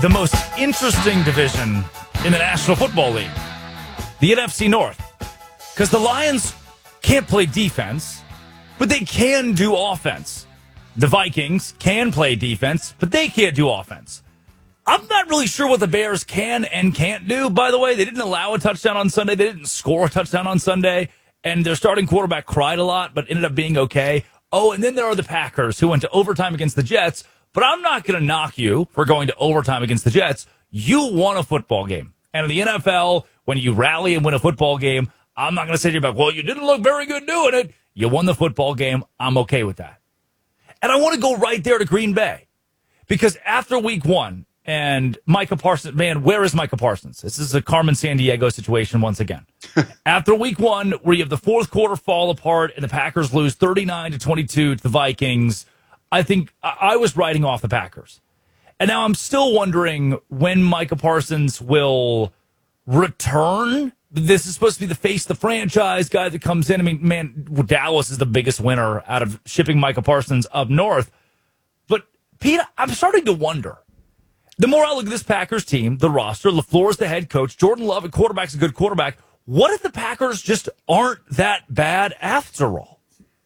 the most interesting division in the National Football League, the NFC North. Because the Lions can't play defense, but they can do offense. The Vikings can play defense, but they can't do offense. I'm not really sure what the Bears can and can't do, by the way. They didn't allow a touchdown on Sunday. They didn't score a touchdown on Sunday. And their starting quarterback cried a lot, but ended up being okay. Oh, and then there are the Packers, who went to overtime against the Jets. But I'm not going to knock you for going to overtime against the Jets. You won a football game. And in the NFL, when you rally and win a football game, I'm not going to say to you back, well, you didn't look very good doing it. You won the football game. I'm okay with that. And I want to go right there to Green Bay. Because after week one, and Micah Parsons, man, where is Micah Parsons? This is a Carmen Sandiego situation once again. After week one, where you have the fourth quarter fall apart and the Packers lose 39-22 to the Vikings, I think I was writing off the Packers. And now I'm still wondering when Micah Parsons will return. This is supposed to be the face of the franchise guy that comes in. I mean, man, Dallas is the biggest winner out of shipping Micah Parsons up north. But, Pete, I'm starting to wonder. The more I look at this Packers team, the roster, LaFleur is the head coach, Jordan Love at quarterback's a good quarterback. What if the Packers just aren't that bad after all?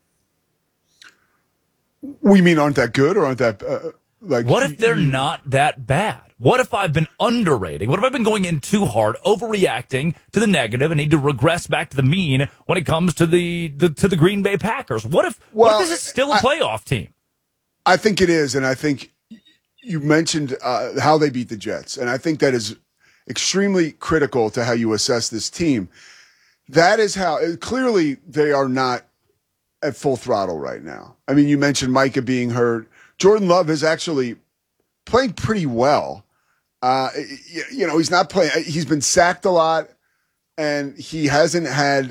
We mean aren't that good or aren't that like? What if they're not that bad? What if I've been underrating? What if I've been going in too hard, overreacting to the negative, and need to regress back to the mean when it comes to the Green Bay Packers? What if this is still a playoff team? I think it is, and I think you mentioned how they beat the Jets, and I think that is extremely critical to how you assess this team. That is how clearly they are not at full throttle right now. I mean, you mentioned Micah being hurt. Jordan Love is actually playing pretty well. He's not playing. He's been sacked a lot, and he hasn't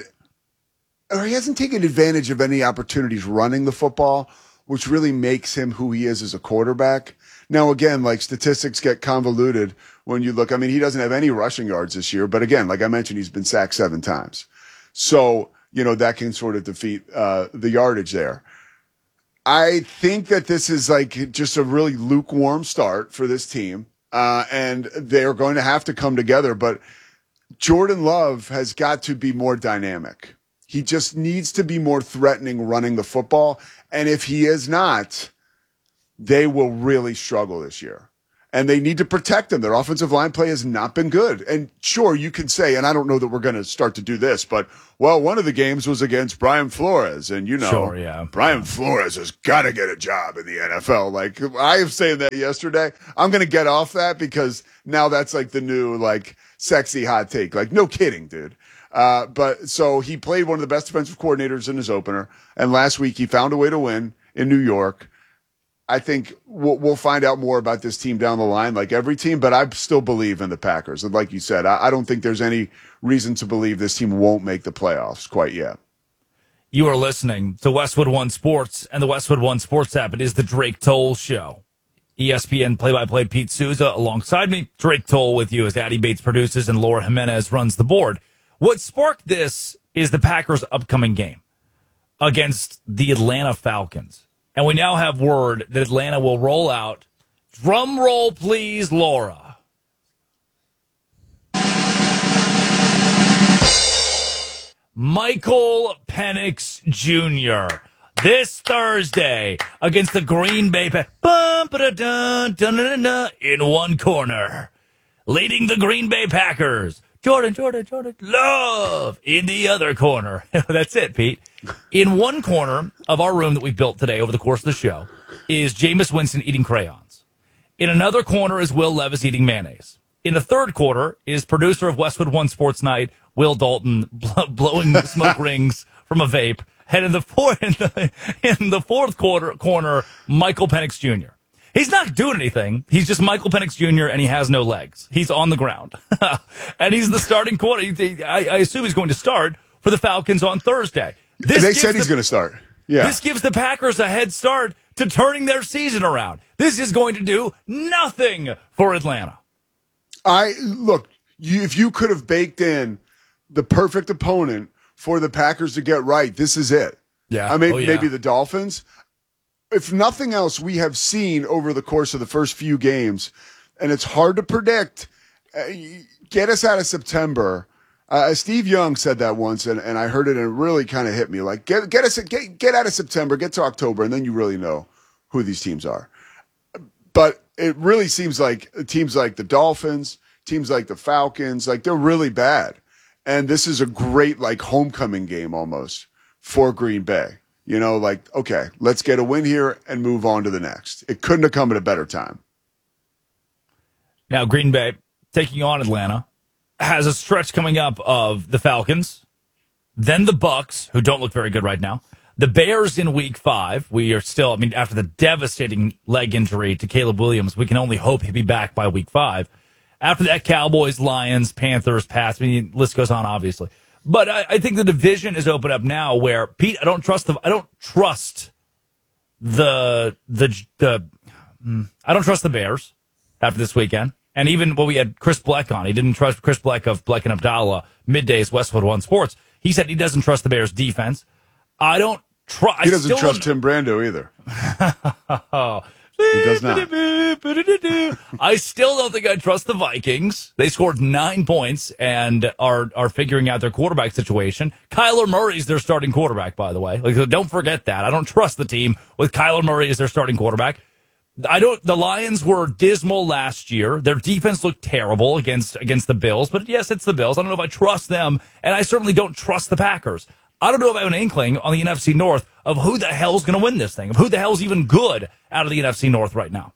taken advantage of any opportunities running the football, which really makes him who he is as a quarterback. Now, again, like statistics get convoluted when you look. I mean, he doesn't have any rushing yards this year, but again, like I mentioned, he's been sacked 7 times. So, that can sort of defeat the yardage there. I think that this is like just a really lukewarm start for this team, and they're going to have to come together. But Jordan Love has got to be more dynamic. He just needs to be more threatening running the football. And if he is not, they will really struggle this year. And they need to protect him. Their offensive line play has not been good. And sure, you can say, and I don't know that we're going to start to do this, but, well, one of the games was against Brian Flores. And, sure, yeah. Brian Flores has got to get a job in the NFL. Like, I was saying that yesterday. I'm going to get off that because now that's like the new, like, sexy hot take. Like, no kidding, dude. But so he played one of the best defensive coordinators in his opener. And last week he found a way to win in New York. I think we'll find out more about this team down the line, like every team, but I still believe in the Packers. And like you said, I don't think there's any reason to believe this team won't make the playoffs quite yet. You are listening to Westwood One Sports and the Westwood One Sports app. It is the Drake Toll Show. ESPN play-by-play Pete Souza alongside me. Drake Toll with you as Addy Bates produces and Laura Jimenez runs the board. What sparked this is the Packers' upcoming game against the Atlanta Falcons. And we now have word that Atlanta will roll out. Drum roll, please, Laura. Michael Penix Jr. this Thursday against the Green Bay in one corner. Leading the Green Bay Packers. Jordan Love in the other corner. That's it, Pete. In one corner of our room that we built today over the course of the show is Jameis Winston eating crayons. In another corner is Will Levis eating mayonnaise. In the third quarter is producer of Westwood One Sports Night, Will Dalton, blowing smoke rings from a vape. And in the fourth corner, Michael Penix Jr. He's not doing anything. He's just Michael Penix Jr., and he has no legs. He's on the ground. And he's the starting quarterback. I assume he's going to start for the Falcons on Thursday. They said he's going to start. Yeah. This gives the Packers a head start to turning their season around. This is going to do nothing for Atlanta. If you could have baked in the perfect opponent for the Packers to get right, this is it. Yeah. Maybe the Dolphins. If nothing else, we have seen over the course of the first few games and it's hard to predict. Get us out of September. Steve Young said that once, and I heard it, and it really kind of hit me. Like, get out of September, get to October, and then you really know who these teams are. But it really seems like teams like the Dolphins, teams like the Falcons, like they're really bad. And this is a great like homecoming game almost for Green Bay. You know, like, okay, let's get a win here and move on to the next. It couldn't have come at a better time. Now, Green Bay taking on Atlanta has a stretch coming up of the Falcons, then the Bucs, who don't look very good right now, the Bears in week 5. We are still, after the devastating leg injury to Caleb Williams, we can only hope he'll be back by week 5. After that, Cowboys, Lions, Panthers, Pats. List goes on, obviously. But I think the division is open up now where, Pete, I don't trust the Bears after this weekend. And even when we had Chris Bleck on, he didn't trust Chris Bleck of Bleck and Abdallah, middays, Westwood One Sports. He said he doesn't trust the Bears' defense. I don't trust. He doesn't trust Tim Brando either. He does not. I still don't think I trust the Vikings. They scored 9 points and are figuring out their quarterback situation. Kyler Murray's their starting quarterback, by the way. Like, don't forget that. I don't trust the team with Kyler Murray as their starting quarterback. The Lions were dismal last year. Their defense looked terrible against the Bills, but yes, it's the Bills. I don't know if I trust them, and I certainly don't trust the Packers. I don't know if I have an inkling on the NFC North of who the hell's going to win this thing, of who the hell's even good out of the NFC North right now.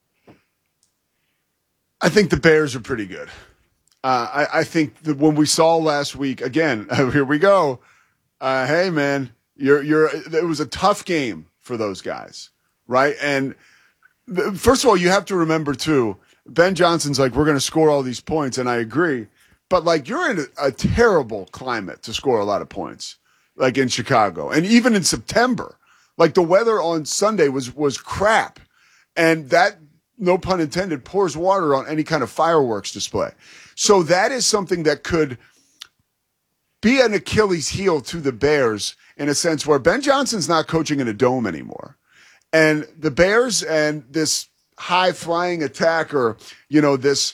I think the Bears are pretty good. I think that when we saw last week, again, here we go. Hey man, it was a tough game for those guys, right? And first of all, you have to remember too, Ben Johnson's like, we're going to score all these points, and I agree. But like, you're in a terrible climate to score a lot of points, like in Chicago, and even in September. Like the weather on Sunday was crap, and that, no pun intended, pours water on any kind of fireworks display. So that is something that could be an Achilles heel to the Bears in a sense where Ben Johnson's not coaching in a dome anymore. And the Bears and this high-flying attack, or, this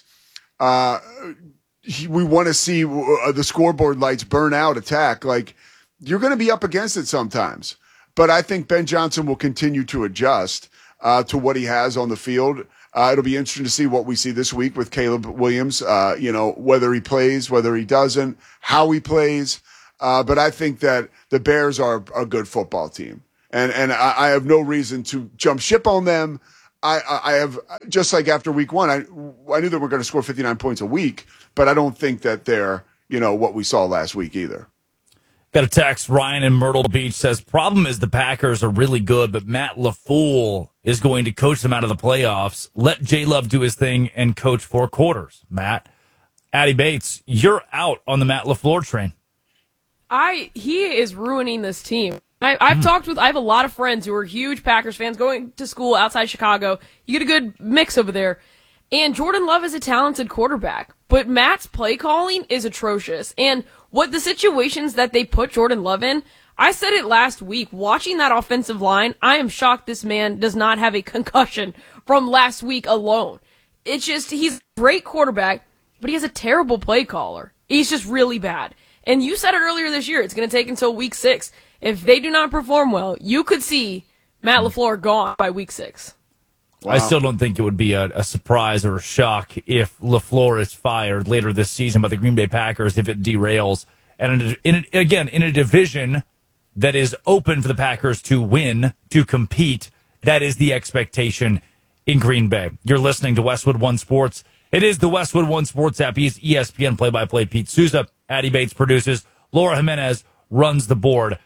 we want to see the scoreboard lights burn out attack, like, you're going to be up against it sometimes. But I think Ben Johnson will continue to adjust to what he has on the field. It'll be interesting to see what we see this week with Caleb Williams, whether he plays, whether he doesn't, how he plays. But I think that the Bears are a good football team. And I have no reason to jump ship on them. I have, just like after week 1, I knew that we're going to score 59 points a week, but I don't think that they're, what we saw last week either. Got a text. Ryan in Myrtle Beach says, problem is the Packers are really good, but Matt LaFleur is going to coach them out of the playoffs. Let J-Love do his thing and coach 4 quarters. Matt, Addie Bates, you're out on the Matt LaFleur train. He is ruining this team. I have a lot of friends who are huge Packers fans going to school outside Chicago. You get a good mix over there. And Jordan Love is a talented quarterback, but Matt's play calling is atrocious. And what the situations that they put Jordan Love in, I said it last week, watching that offensive line, I am shocked this man does not have a concussion from last week alone. It's just, he's a great quarterback, but he has a terrible play caller. He's just really bad. And you said it earlier this year, it's going to take until week 6. If they do not perform well, you could see Matt LaFleur gone by week 6. Wow. I still don't think it would be a surprise or a shock if LaFleur is fired later this season by the Green Bay Packers if it derails. And in a division that is open for the Packers to win, to compete, that is the expectation in Green Bay. You're listening to Westwood One Sports. It is the Westwood One Sports app. He's ESPN play-by-play Pete Souza. Addie Bates produces. Laura Jimenez runs the board.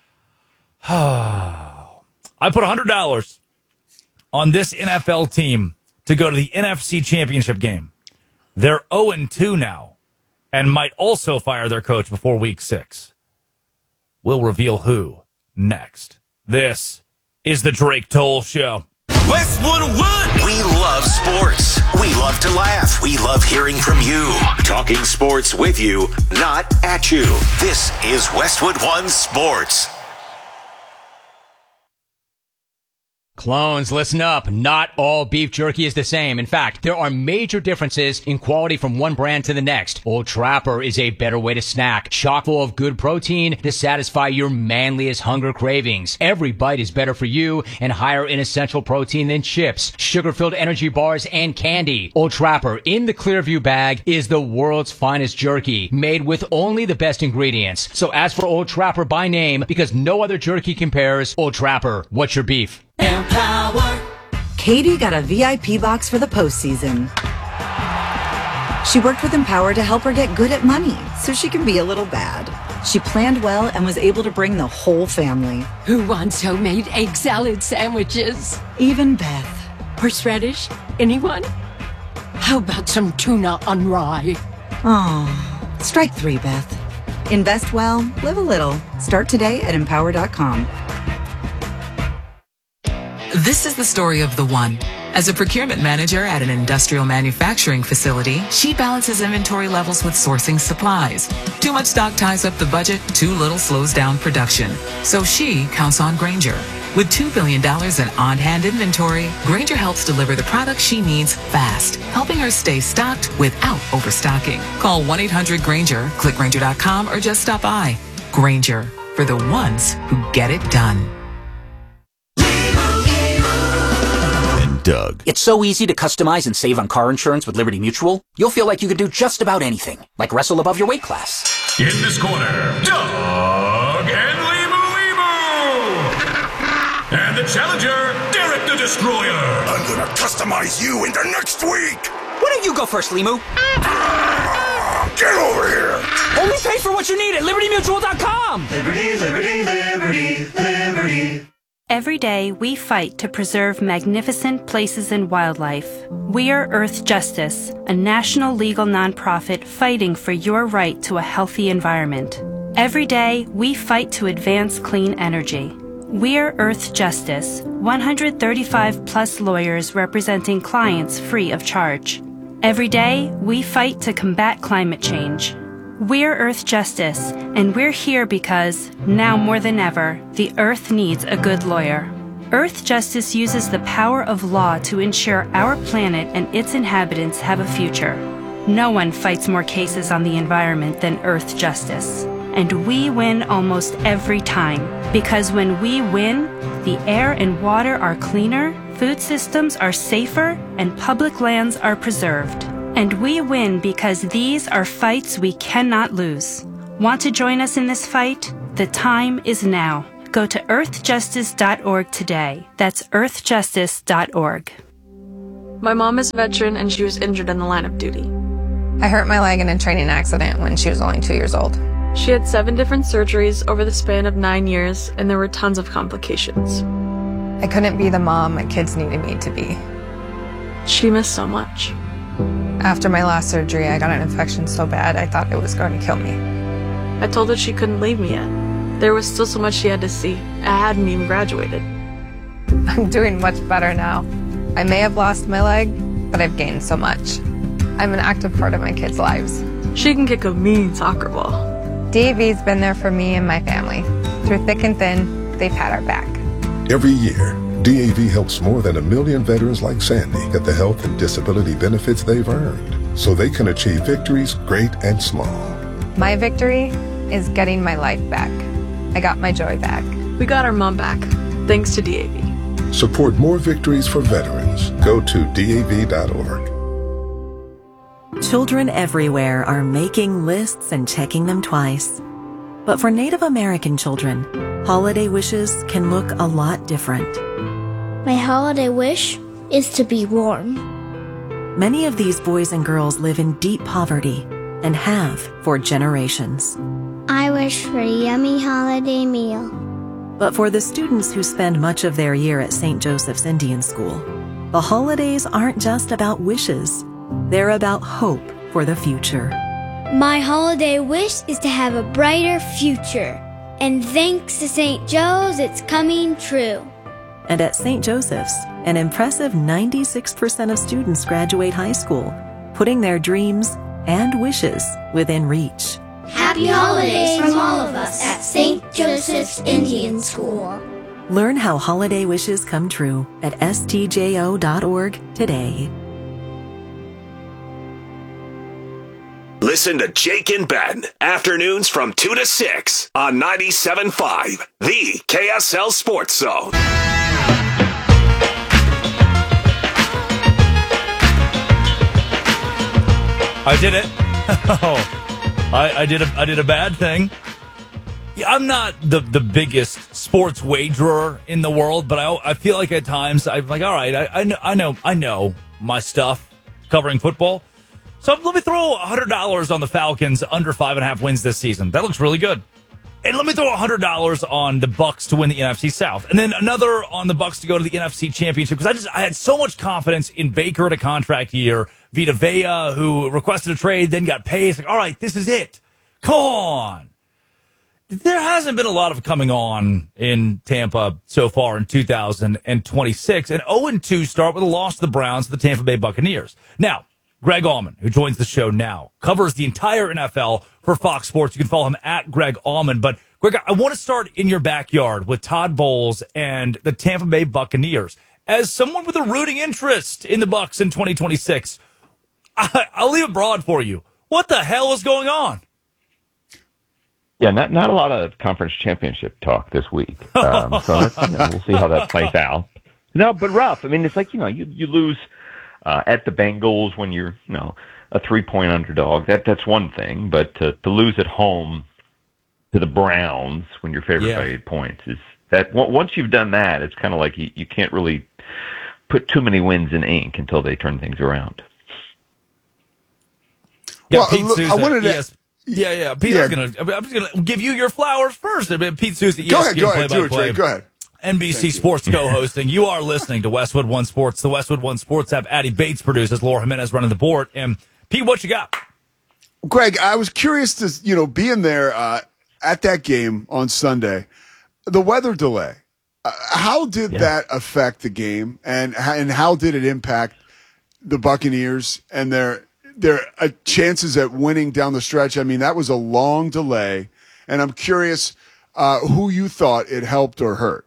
I put $100 on this NFL team to go to the NFC Championship game. They're 0-2 now and might also fire their coach before week 6. We'll reveal who next. This is the Drake Toll Show. Westwood One. We love sports. We love to laugh. We love hearing from you. Talking sports with you, not at you. This is Westwood One Sports. Clones, listen up. Not all beef jerky is the same. In fact, there are major differences in quality from one brand to the next. Old Trapper is a better way to snack, chock full of good protein to satisfy your manliest hunger cravings. Every bite is better for you and higher in essential protein than chips, sugar-filled energy bars, and candy. Old Trapper in the Clearview bag is the world's finest jerky, made with only the best ingredients. So ask for Old Trapper by name because no other jerky compares. Old Trapper, what's your beef? Empower. Katie got a VIP box for the postseason. She worked with Empower to help her get good at money so she can be a little bad. She planned well and was able to bring the whole family. Who wants homemade egg salad sandwiches? Even Beth. Horseradish? Anyone? How about some tuna on rye? Oh, strike 3, Beth. Invest well, live a little. Start today at empower.com. This is the story of the one. As a procurement manager at an industrial manufacturing facility, she balances inventory levels with sourcing supplies. Too much stock ties up the budget, too little slows down production. So she counts on Grainger. With $2 billion in on-hand inventory, Grainger helps deliver the products she needs fast, helping her stay stocked without overstocking. Call 1-800-GRAINGER, click Grainger.com, or just stop by. Grainger, for the ones who get it done. Doug. It's so easy to customize and save on car insurance with Liberty Mutual. You'll feel like you could do just about anything, like wrestle above your weight class. In this corner, Doug and Limu. And the challenger, Derek the Destroyer. I'm gonna customize you into next week. Why don't you go first, Limu? Get over here. Only pay for what you need at LibertyMutual.com. Liberty, liberty, liberty, liberty. Every day, we fight to preserve magnificent places and wildlife. We are Earth Justice, a national legal nonprofit fighting for your right to a healthy environment. Every day, we fight to advance clean energy. We are Earth Justice, 135 plus lawyers representing clients free of charge. Every day, we fight to combat climate change. We're Earth Justice, and we're here because, now more than ever, the Earth needs a good lawyer. Earth Justice uses the power of law to ensure our planet and its inhabitants have a future. No one fights more cases on the environment than Earth Justice. And we win almost every time, because when we win, the air and water are cleaner, food systems are safer, and public lands are preserved. And we win because these are fights we cannot lose. Want to join us in this fight? The time is now. Go to earthjustice.org today. That's earthjustice.org. My mom is a veteran and she was injured in the line of duty. I hurt my leg in a training accident when she was only 2 years old. She had 7 different surgeries over the span of 9 years, and there were tons of complications. I couldn't be the mom my kids needed me to be. She missed so much. After my last surgery, I got an infection so bad I thought it was going to kill me. I told her she couldn't leave me yet. There was still so much she had to see. I hadn't even graduated. I'm doing much better now. I may have lost my leg, but I've gained so much. I'm an active part of my kids' lives. She can kick a mean soccer ball. DAV's been there for me and my family. Through thick and thin, they've had our back. Every year, DAV helps more than 1 million veterans like Sandy get the health and disability benefits they've earned so they can achieve victories great and small. My victory is getting my life back. I got my joy back. We got our mom back, thanks to DAV. Support more victories for veterans. Go to DAV.org. Children everywhere are making lists and checking them twice. But for Native American children, holiday wishes can look a lot different. My holiday wish is to be warm. Many of these boys and girls live in deep poverty and have for generations. I wish for a yummy holiday meal. But for the students who spend much of their year at St. Joseph's Indian School, the holidays aren't just about wishes. They're about hope for the future. My holiday wish is to have a brighter future. And thanks to St. Joe's, it's coming true. And at St. Joseph's, an impressive 96% of students graduate high school, putting their dreams and wishes within reach. Happy holidays from all of us at St. Joseph's Indian School. Learn how holiday wishes come true at stjo.org today. Listen to Jake and Ben, afternoons from 2 to 6 on 97.5, the KSL Sports Zone. I did it. I did a bad thing. I'm not the biggest sports wagerer in the world, but I feel like at times I'm like, all right, I know my stuff covering football. So let me throw $100 on the Falcons under 5.5 wins this season. That looks really good. And let me throw $100 on the Bucs to win the NFC South, and then another on the Bucs to go to the NFC Championship, because I had so much confidence in Baker at a contract year. Vita Vea, who requested a trade, then got paid. It's like, all right, this is it. Come on. There hasn't been a lot of coming on in Tampa so far in 2026. An 0-2 start with a loss to the Browns to the Tampa Bay Buccaneers. Now, Greg Allman, who joins the show now, covers the entire NFL for Fox Sports. You can follow him at Greg Allman. But, Greg, I want to start in your backyard with Todd Bowles and the Tampa Bay Buccaneers. As someone with a rooting interest in the Bucs in 2026, I'll leave it broad for you. What the hell is going on? Yeah, not a lot of conference championship talk this week. So we'll see how that plays out. No, but rough. I mean, it's like, you lose at the Bengals when you're, a 3-point underdog. That's one thing. But to lose at home to the Browns when you're favored by 8 points is that once you've done that, it's kind of like you can't really put too many wins in ink until they turn things around. Yeah, Pete Souza, I wanted to. Pete, I'm just gonna give you your flowers first. Pete Souza, ESPN play-by-play. Go ahead. NBC Sports co-hosting. You are listening to Westwood One Sports, the Westwood One Sports app. Addie Bates produces, Laura Jimenez running the board. And Pete, what you got? Greg, I was curious to being there at that game on Sunday. The weather delay. How did that affect the game, and how did it impact the Buccaneers and their chances at winning down the stretch? I mean, that was a long delay, and I'm curious who you thought it helped or hurt.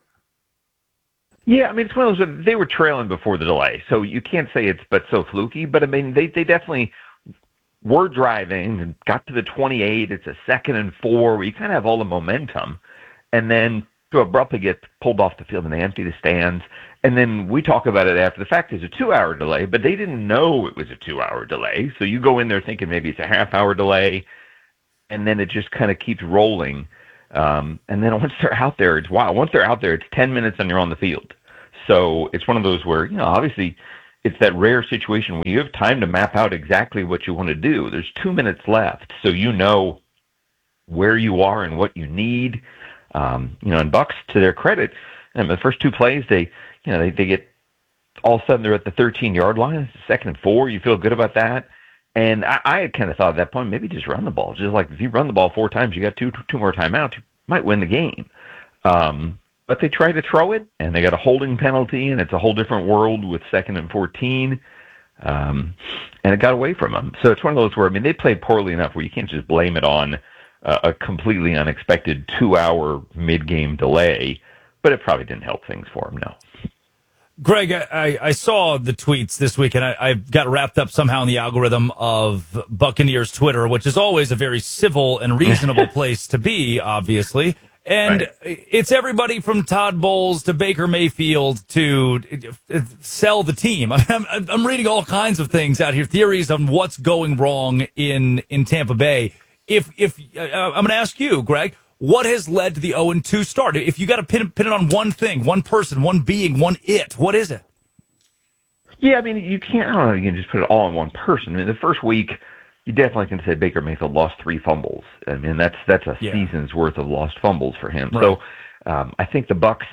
Yeah, I mean, it's one of those, they were trailing before the delay, so you can't say it's but so fluky, but I mean, they definitely were driving and got to the 28. It's a 2nd and 4 where you kind of have all the momentum, and then to abruptly get pulled off the field and they empty the stands. And then we talk about it after the fact. There's a 2-hour delay, but they didn't know it was a 2-hour delay. So you go in there thinking maybe it's a half-hour delay, and then it just kind of keeps rolling. And then once they're out there, it's wow. Once they're out there, it's 10 minutes and you're on the field. So it's one of those where, obviously it's that rare situation when you have time to map out exactly what you want to do. There's 2 minutes left, so you know where you are and what you need. And Bucs, to their credit, the first 2 plays, they get all of a sudden they're at the 13-yard line. It's 2nd and 4. You feel good about that. And I had kind of thought at that point, maybe just run the ball. Just like if you run the ball 4 times, you got two more timeouts, you might win the game. But they tried to throw it, and they got a holding penalty, and it's a whole different world with 2nd and 14. And it got away from them. So it's one of those where, they played poorly enough where you can't just blame it on a completely unexpected 2-hour mid-game delay, but it probably didn't help things for them, no. Greg, I saw the tweets this week, and I got wrapped up somehow in the algorithm of Buccaneers Twitter, which is always a very civil and reasonable place to be, obviously. And it's everybody from Todd Bowles to Baker Mayfield to sell the team. I'm reading all kinds of things out here, theories on what's going wrong in Tampa Bay. If I'm going to ask you, Greg, what has led to the 0-2 start? If you got to pin it on one thing, one person, one being, what is it? Yeah, you can't. I don't know. You can just put it all on one person. The first week, you definitely can say Baker Mayfield lost 3 fumbles. That's a season's worth of lost fumbles for him. Right. So I think the Bucs,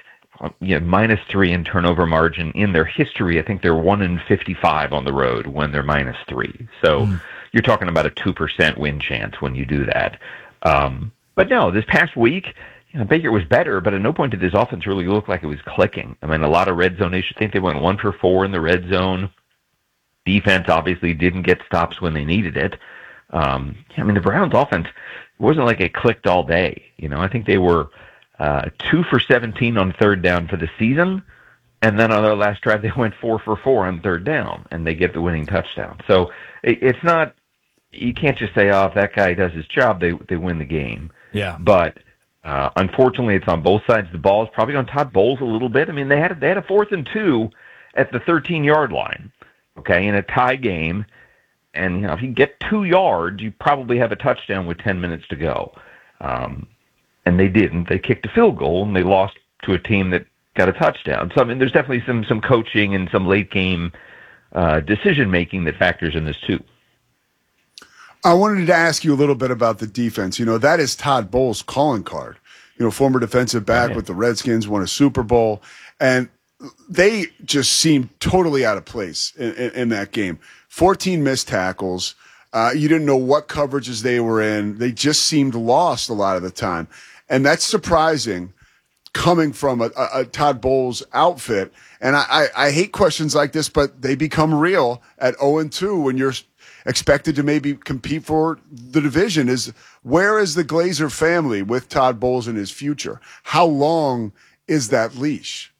-3 in turnover margin in their history. I think they're 1-55 on the road when they're -3. So you're talking about a 2% win chance when you do that. But no, this past week, Baker was better, but at no point did this offense really look like it was clicking. A lot of red zone issues. I think they went 1 for 4 in the red zone. Defense obviously didn't get stops when they needed it. The Browns offense, it wasn't like it clicked all day. I think they were 2 for 17 on third down for the season. And then on their last drive, they went 4 for 4 on third down, and they get the winning touchdown. So it's not, you can't just say, oh, if that guy does his job, they win the game. Yeah. But unfortunately, it's on both sides of the ball. It's probably on Todd Bowles a little bit. I mean, they had a 4th and 2 at the 13-yard line, okay, in a tie game. And if you get 2 yards, you probably have a touchdown with 10 minutes to go. And they didn't. They kicked a field goal, and they lost to a team that got a touchdown. So, I mean, there's definitely some coaching and some late-game decision-making that factors in this, too. I wanted to ask you a little bit about the defense. That is Todd Bowles' calling card. Former defensive back with the Redskins, won a Super Bowl, and they just seemed totally out of place in that game. 14 missed tackles. You didn't know what coverages they were in. They just seemed lost a lot of the time. And that's surprising coming from a Todd Bowles outfit. And I hate questions like this, but they become real at 0-2 when you're expected to maybe compete for the division. Where is the Glazer family with Todd Bowles in his future? How long is that leash?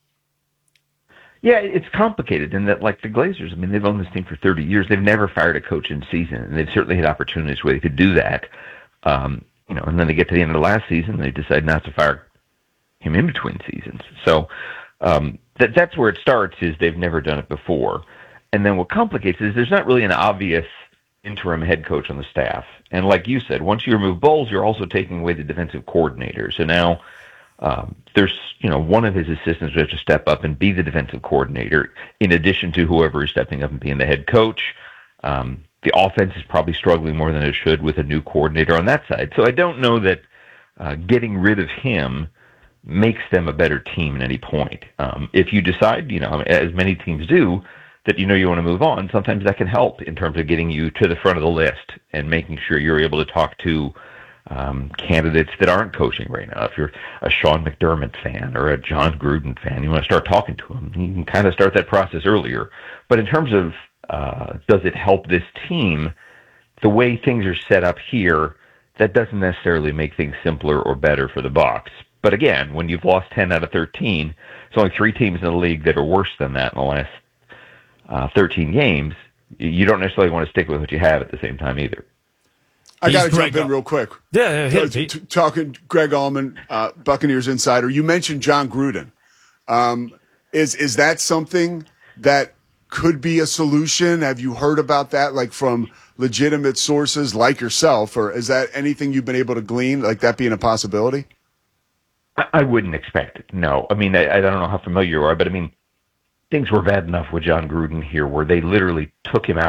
Yeah, it's complicated in that, like the Glazers, I mean, they've owned this team for 30 years. They've never fired a coach in season, and they've certainly had opportunities where they could do that. And then they get to the end of the last season, and they decide not to fire him in between seasons. So that's where it starts, is they've never done it before. And then what complicates it is there's not really an obvious interim head coach on the staff. And like you said, once you remove Bowles, you're also taking away the defensive coordinator. So now there's, one of his assistants who has to step up and be the defensive coordinator in addition to whoever is stepping up and being the head coach. The offense is probably struggling more than it should with a new coordinator on that side. So I don't know that getting rid of him makes them a better team at any point. If you decide, as many teams do, that you want to move on, sometimes that can help in terms of getting you to the front of the list and making sure you're able to talk to candidates that aren't coaching right now. If you're a Sean McDermott fan or a John Gruden fan, you want to start talking to them. You can kind of start that process earlier. But in terms of does it help this team, the way things are set up here, that doesn't necessarily make things simpler or better for the Bucs. But again, when you've lost 10 out of 13, there's only 3 teams in the league that are worse than that in the last 13 games. You don't necessarily want to stick with what you have at the same time either. I got to jump in real quick. Yeah. Talking Greg Allman, Buccaneers insider. You mentioned John Gruden. Is that something that could be a solution? Have you heard about that, like from legitimate sources like yourself, or is that anything you've been able to glean, like that being a possibility? I wouldn't expect it. No, I mean I don't know how familiar you are, but I mean things were bad enough with John Gruden here, where they literally took him out